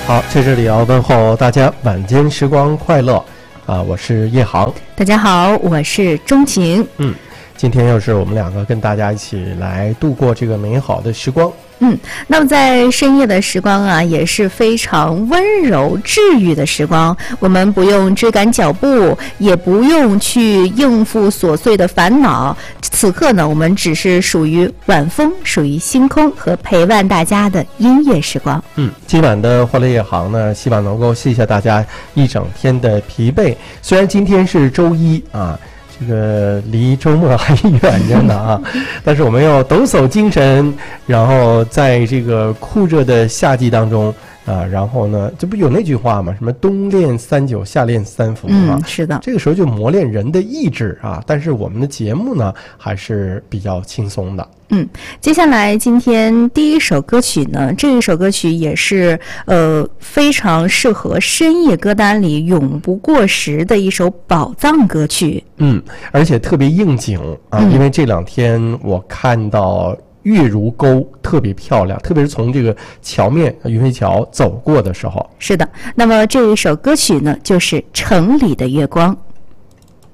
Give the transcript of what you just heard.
好，在这里要问候大家晚间时光快乐我是叶航。 大家好，我是钟情。 今天又是我们两个跟大家一起来度过这个美好的时光。 那么在深夜的时光啊，也是非常温柔治愈的时光。我们不用追赶脚步，也不用去应付琐碎的烦恼。此刻呢，我们只是属于晚风，属于星空和陪伴大家的音乐时光。 今晚的欢乐夜航呢，希望能够卸下大家一整天的疲惫。虽然今天是周一啊，这个离周末还远着呢但是我们要抖擞精神，然后在这个酷热的夏季当中然后呢，这不有那句话吗？什么冬练39，夏练3伏是的， 这个时候就磨练人的意志但是我们的节目呢，还是比较轻松的。 接下来今天第一首歌曲呢，这一首歌曲也是非常适合深夜歌单里永不过时的一首宝藏歌曲。 而且特别应景因为这两天我看到月如沟特别漂亮，特别是从这个桥面云飞桥走过的时候。 是的，那么这一首歌曲呢，就是城里的月光。